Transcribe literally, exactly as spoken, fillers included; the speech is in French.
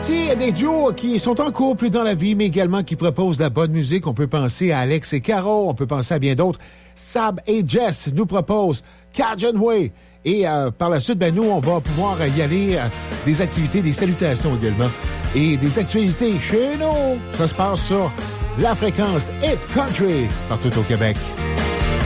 partie des duos qui sont en couple dans la vie, mais également qui proposent de la bonne musique. On peut penser à Alex et Caro, on peut penser à bien d'autres. Sab et Jess nous proposent Cajun Way. Et euh, par la suite, ben nous, on va pouvoir y aller euh, des activités, des salutations également. Et des actualités chez nous. Ça se passe sur la fréquence Hit Country partout au Québec.